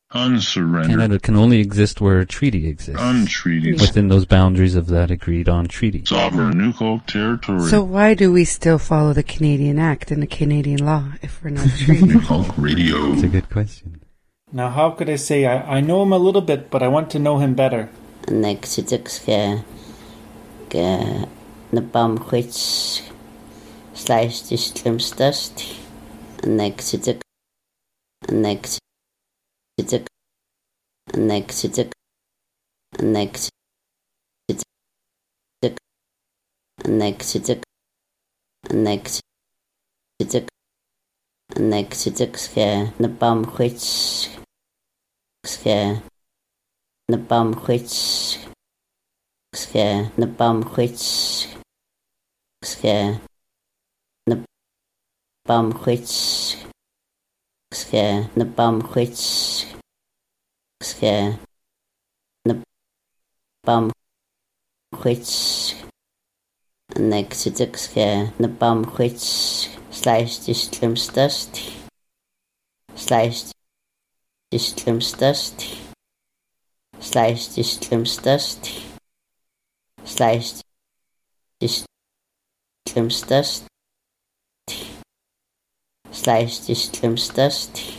Unsurrendered. Canada can only exist where a treaty exists. Untreated. Within those boundaries of that agreed-on treaty. Sovereign Nukok territory. So why do we still follow the Canadian Act and the Canadian law if we're not treated? Nukok Radio. That's a good question. Now, how could I say I know him a little bit, but I want to know him better? Next, it's the bomb which sliced the slims dust. Next, it's next, it's next, it's next, it's next, it's next, it's next, it's the bomb which the bomb which the bomb which the bomb which the bomb which the bomb which next it's the bomb which sliced the slims dust, sliced the slims dust, sliced the slims dust, sliced the slims dust, sliced the slims dust.